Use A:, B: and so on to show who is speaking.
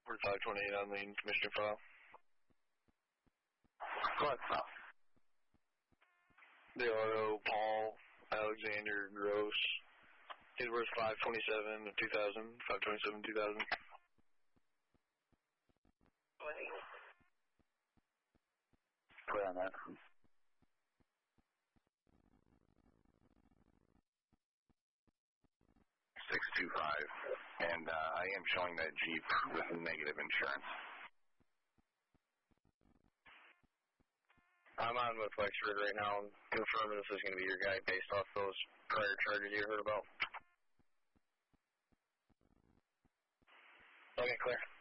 A: We're 528 on the commissioner file.
B: What's up?
A: The auto, Paul Alexander Gross. His was 527 of 2000. 527 2000.
B: Clear on that. 625, and I am showing that Jeep with negative insurance.
A: I'm on with Wexford right now, confirming this is going to be your guy based off those prior charges you heard about. Okay, clear.